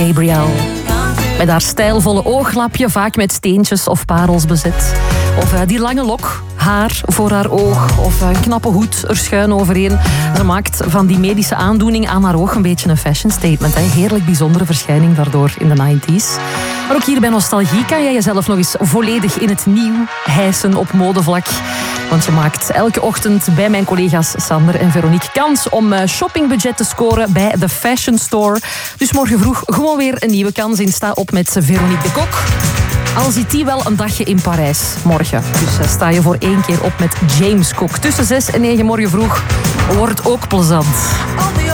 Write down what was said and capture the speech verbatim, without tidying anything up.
Gabriel. Met haar stijlvolle ooglapje, vaak met steentjes of parels bezet. Of uh, die lange lok, haar voor haar oog. Of uh, een knappe hoed er schuin overheen. Ze maakt van die medische aandoening aan haar oog een beetje een fashion statement. Hè. Heerlijk bijzondere verschijning daardoor in de negentig. Maar ook hier bij Nostalgie kan jij jezelf nog eens volledig in het nieuw hijsen op modevlak. Want je maakt elke ochtend bij mijn collega's Sander en Veronique kans om shoppingbudget te scoren bij The Fashion Store. Dus morgen vroeg gewoon weer een nieuwe kans in. Sta op met Veronique de Kok. Al zit die wel een dagje in Parijs morgen. Dus sta je voor één keer op met James Cook. Tussen zes en negen morgen vroeg wordt ook plezant.